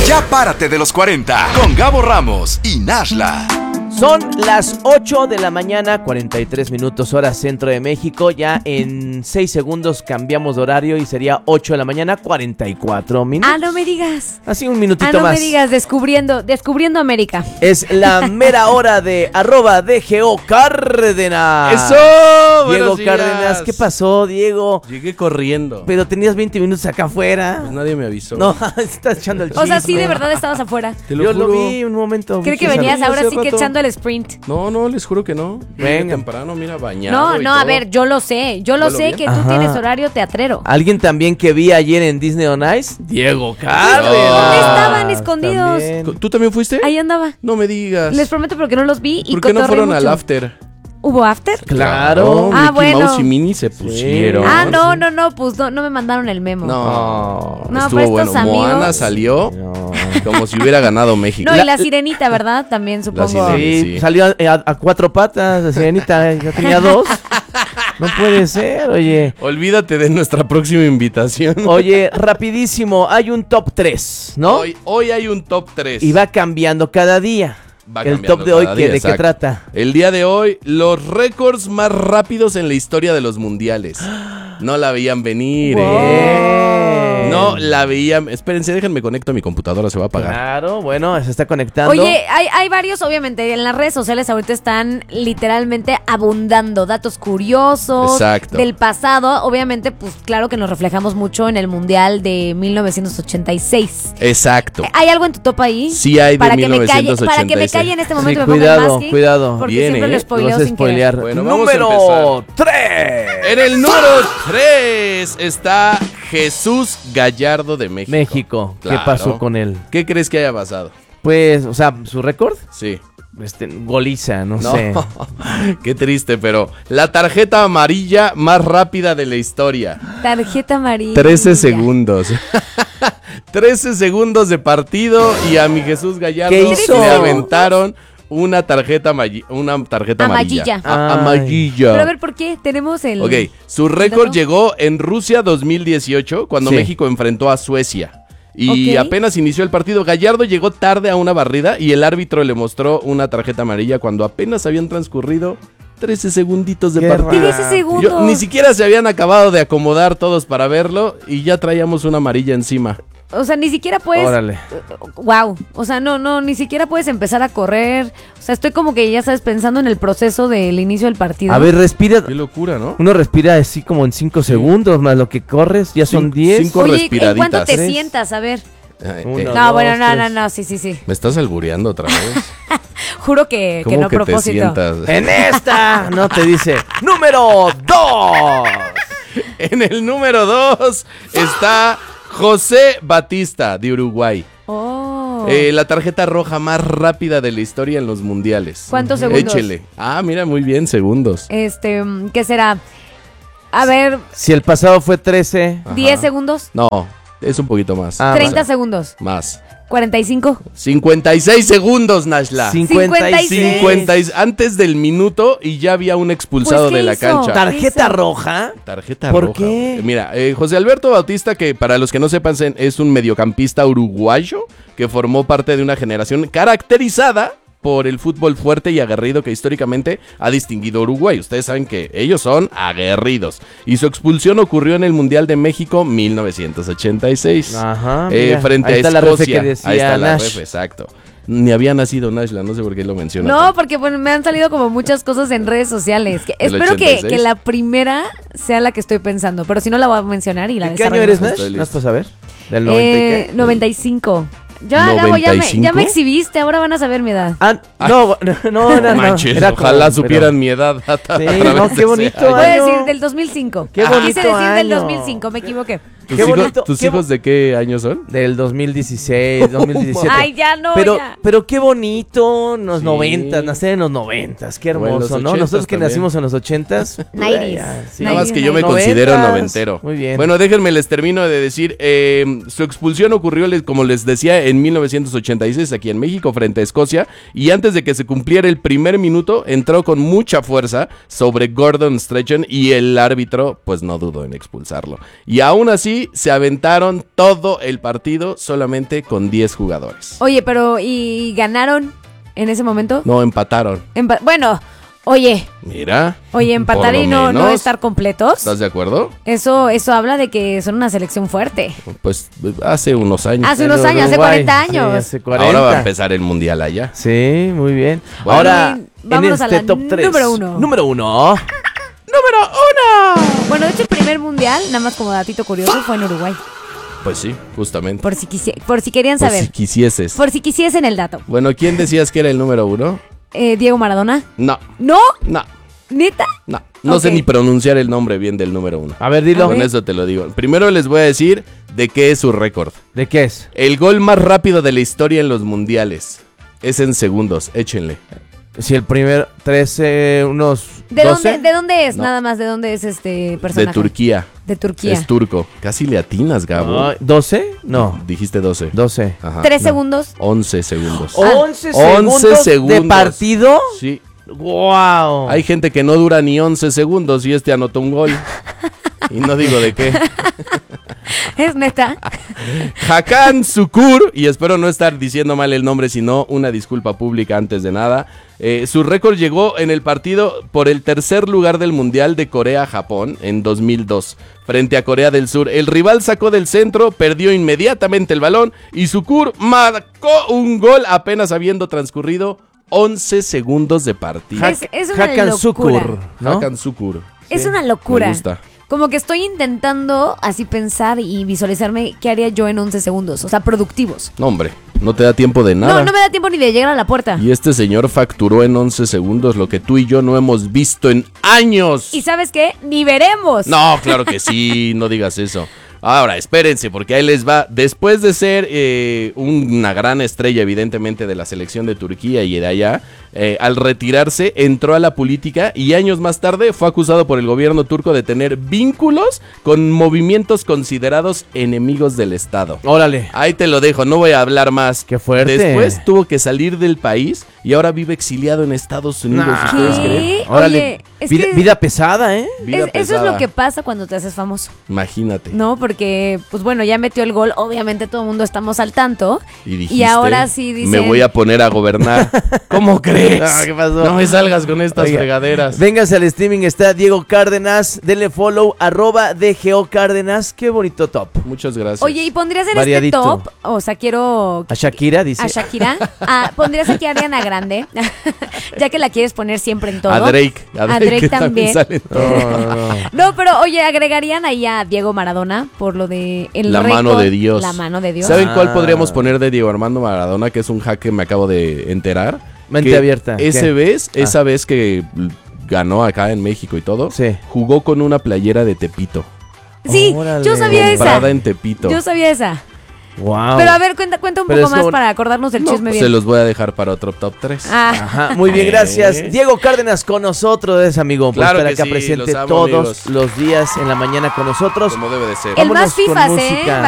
Ya párate de los 40 con Gabo Ramos y Nashla. Son las 8 de la mañana, 43 minutos hora centro de México. Ya en 6 segundos cambiamos de horario y sería 8 de la mañana, 44 minutos. Ah, no me digas. Así un minutito no más. me digas, descubriendo América. Es la mera hora de @DGO Cárdenas. ¡Eso! Diego Buenos días. Cárdenas, ¿qué pasó, Diego? Llegué corriendo. Pero tenías 20 minutos acá afuera. Pues nadie me avisó. No, estás echando el chisme. O sea, sí, de verdad estabas afuera. Te lo Yo juro. lo vi un momento. Creo que vi venías salí ahora hace sí que rato. echando el sprint. No, les juro que no. Venga. Llegué temprano, mira, bañado. No, y no, a todo. ver, yo lo sé. Yo lo ¿Huelo sé bien? que tú Ajá. tienes horario teatrero. Alguien también que vi ayer en Disney on Ice, Diego Cárdenas. ¿Dónde estaban escondidos? También. ¿Tú también fuiste? Ahí andaba. No me digas. Les prometo porque no los vi y ¿Por qué no cotorreé fueron al mucho. after? ¿Hubo after? Claro. Ah, Mickey bueno. Mouse y Minnie se pusieron. Ah, no, pues no me mandaron el memo. No, No, estuvo pues bueno. estos amigos- Moana salió No. como si hubiera ganado México. No, y la sirenita, ¿verdad? También supongo. sirenita. Sí, Sí. salió a 4 patas, la sirenita, ya tenía 2. No puede ser, oye. Olvídate de nuestra próxima invitación. Oye, rapidísimo, hay un top 3, ¿no? Hoy hay un top 3. Y va cambiando cada día. Va El cambiando top de hoy, cada día, ¿de qué exacto. trata? El día de hoy, los récords más rápidos en la historia de los mundiales. No la veían venir, Bien. No la veían. Espérense, déjenme conecto a mi computadora, se va a apagar. Claro, bueno, se está conectando. Oye, hay varios, obviamente, en las redes sociales ahorita están literalmente abundando datos curiosos Exacto. del pasado. Obviamente, pues claro que nos reflejamos mucho en el Mundial de 1986. Exacto. ¿Hay algo en tu top ahí? Sí hay de para que me calle, 1986. para que me calle en este momento Sí, y me ponga el cuidado, masking, cuidado. porque Viene, siempre ¿eh? lo Lo spoileo vas a sin querer. spoilear. Bueno, vamos a Número 3. En el número 3 está Jesús Gallardo de México. México. ¿Qué Claro. pasó con él? ¿Qué crees que haya pasado? Pues, o sea, su récord, Sí. goliza, no No, sé. qué triste, pero la tarjeta amarilla más rápida de la historia. Tarjeta amarilla. 13 segundos. 13 segundos de partido y a mi Jesús Gallardo ¿Qué hizo? le aventaron una tarjeta amarilla. Amarilla. Ay. Amarilla. Pero a ver, ¿por qué? Tenemos el... Ok, su récord dato? llegó en Rusia 2018 cuando Sí. México enfrentó a Suecia. Y Ok. apenas inició el partido, Gallardo llegó tarde a una barrida y el árbitro le mostró una tarjeta amarilla cuando apenas habían transcurrido 13 segunditos de Qué partido. raro. 13 segundos. Ni siquiera se habían acabado de acomodar todos para verlo y ya traíamos una amarilla encima. O sea, ni siquiera puedes... Órale. Wow. O sea, no, ni siquiera puedes empezar a correr. O sea, estoy como que ya sabes pensando en el proceso del inicio del partido. A ver, respira. Qué locura, ¿no? Uno respira así como en 5 segundos, más lo que corres, ya son 10. cinco Oye, ¿en respiraditas. cuánto te Tres. sientas? A ver. Ay, Uno. No, dos, bueno, tres. no, sí. me estás albureando otra vez. Juro que ¿Cómo no a que te propósito. sientas? En esta, no te dice. Número 2. En el número 2 está José Batista de Uruguay. Oh. La tarjeta roja más rápida de la historia en los mundiales. ¿Cuántos segundos? Échele. Ah, mira, muy bien, segundos. ¿Qué será? A ver, Si el pasado fue 13. Ajá. 10 segundos. No, es un poquito más. Ah, 30 más. segundos. Más. 45. 56 segundos, Nashla. 56. 50 antes del minuto y ya había un expulsado Pues, ¿qué de la hizo? cancha. ¿Tarjeta Eso. roja? Tarjeta ¿Por roja. qué? Mira, José Alberto Bautista, que para los que no sepan es un mediocampista uruguayo que formó parte de una generación caracterizada por el fútbol fuerte y aguerrido que históricamente ha distinguido a Uruguay. Ustedes saben que ellos son aguerridos. Y su expulsión ocurrió en el Mundial de México 1986. Ajá. Mira, Frente ahí a está la refe Escocia. que decía Ahí está la Nash. ref, exacto. Ni había nacido Nashla, no sé por qué lo menciona. No, porque bueno, me han salido como muchas cosas en redes sociales. ¿Del Espero que 86? la primera sea la que estoy pensando, pero si no la voy a mencionar y la ¿De qué año eres, desarrollamos. Nash? ¿No vas a saber? ¿Del 90 y qué? 95. Ya, Gabo, ya ¿95? me exhibiste, ahora van a saber mi edad. Ah, no, no, No manches, era como- ojalá pero- supieran mi edad. Sí, no, qué bonito. Voy a año. decir del 2005. Qué bonito Quise decir del año. 2005, me equivoqué. ¿Tus, Qué hijos, bonito, ¿tus qué hijos de qué año son? Del 2016, 2017. Ay, ya no, pero, ya. pero qué bonito, en los Sí. 90, nacer en los 90, qué O en los hermoso, ¿no? 80s Nosotros que también. nacimos en los 80s. 90s. Nada más que yo me 90s. considero noventero. Muy bien. Bueno, déjenme les termino de decir, su expulsión ocurrió, como les decía, en 1986 aquí en México frente a Escocia, y antes de que se cumpliera el primer minuto, entró con mucha fuerza sobre Gordon Strachan y el árbitro pues no dudó en expulsarlo. Y aún así, y se aventaron todo el partido solamente con 10 jugadores. Oye, pero ¿y ganaron en ese momento? No, empataron. Bueno, oye, Mira. empatar por lo y no menos. estar completos. ¿Estás de acuerdo? Eso habla de que son una selección fuerte. Pues hace unos años. Hace unos años, hace 40 años. Sí, hace 40. Ahora va a empezar el mundial allá. Sí, muy bien. Bueno. Ahora, Bien, en vámonos a este la top 3. número uno. Número 1. Bueno, de hecho, el primer mundial, nada más como datito curioso, fue en Uruguay. Pues sí, justamente. Por si querían Por saber. si quisieses. Por si quisiesen el dato. Bueno, ¿quién decías que era el número 1? Diego Maradona. No, ¿No? no, ¿Neta? no. No sé Ok. ni pronunciar el nombre bien del número 1. A ver, dilo. A Con ver. eso te lo digo. Primero les voy a decir de qué es su récord. ¿De qué es? El gol más rápido de la historia en los mundiales. Es en segundos, échenle. Si el primer 13, unos ¿De 12. dónde es? No. Nada más, ¿de dónde es este personaje? De Turquía. De Turquía. Es turco. Casi le atinas, Gabo. Ay, ¿12? No, Dijiste 12. 12. Ajá. 3 segundos. 11 segundos. 11 11 segundos de partido. Sí. ¡Wow! Hay gente que no dura ni 11 segundos y anotó un gol. Y no digo de qué. ¿Es neta? Hakan Şükür, y espero no estar diciendo mal el nombre, sino una disculpa pública antes de nada. Su récord llegó en el partido por el tercer lugar del Mundial de Corea-Japón en 2002, frente a Corea del Sur. El rival sacó del centro, perdió inmediatamente el balón y Şükür marcó un gol apenas habiendo transcurrido 11 segundos de partido. Es una Hakan locura. Şükür, ¿no? Hakan Şükür. Es Sí, una locura. Me gusta. Como que estoy intentando así pensar y visualizarme qué haría yo en 11 segundos. O sea, productivos. No, hombre, no te da tiempo de nada. No me da tiempo ni de llegar a la puerta. Y este señor facturó en 11 segundos lo que tú y yo no hemos visto en años. ¿Y sabes qué? Ni veremos. No, claro que sí, no digas eso. Ahora, espérense, porque ahí les va. Después de ser una gran estrella, evidentemente, de la selección de Turquía y de allá, al retirarse, entró a la política y años más tarde fue acusado por el gobierno turco de tener vínculos con movimientos considerados enemigos del Estado. Órale. Ahí te lo dejo, no voy a hablar más. Qué fuerte. Después tuvo que salir del país y ahora vive exiliado en Estados Unidos. Nah. ¿Ustedes creen? ¿Qué? Órale. Oye, es vida, que vida pesada, ¿eh? Vida eso es pesada. lo que pasa cuando te haces famoso. Imagínate. No, porque, pues bueno, ya metió el gol. Obviamente todo el mundo estamos al tanto. Y dijiste, Y ahora sí dicen... me voy a poner a gobernar. ¿Cómo crees? Ah, ¿qué pasó? No me salgas con estas Oiga, fregaderas. Vénganse al streaming, está Diego Cárdenas. Denle follow, @DGO Cárdenas. Qué bonito top. Muchas gracias. Oye, ¿y pondrías en Variadito. este top? O sea, quiero... A Shakira dice. A Shakira. ¿Pondrías aquí a Ariana Grande? Ya que la quieres poner siempre en todo. A Drake. A Drake que también. sale en todo. No. No, pero oye, agregarían ahí a Diego Maradona por lo de el La récord. mano de Dios. La mano de Dios. ¿Saben cuál Ah. podríamos poner de Diego Armando Maradona? Que es un hack que me acabo de enterar. Mente Que abierta. ¿Qué? Esa vez que ganó acá en México y todo, Sí. jugó con una playera de Tepito. Sí, Órale. yo sabía esa. Comprada en Tepito. Yo sabía esa. Wow. Pero a ver, cuenta un Pero poco eso- más para acordarnos del No, chisme pues bien. se los voy a dejar para otro top 3. Ah, Ajá, muy bien, gracias. Diego Cárdenas con nosotros, amigo, por Claro estar que acá sí, presente los amo, todos amigos. los días en la mañana con nosotros. Como debe de ser. el vámonos más con fifas, música.